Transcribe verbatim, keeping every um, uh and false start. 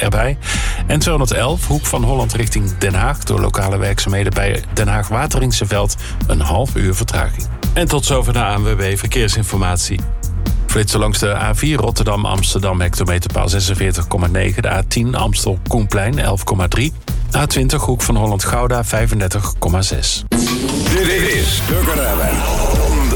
erbij. En tweehonderdelf, Hoek van Holland richting Den Haag. Door lokale werkzaamheden bij Den Haag Wateringseveld een half uur vertraging. En tot zover de A N W B Verkeersinformatie. Flitsen langs de A vier Rotterdam-Amsterdam, hectometerpaal zesenveertig komma negen. De A tien Amstel-Koenplein, elf komma drie. A twintig Hoek van Holland-Gouda, vijfendertig komma zes. Dit is Turken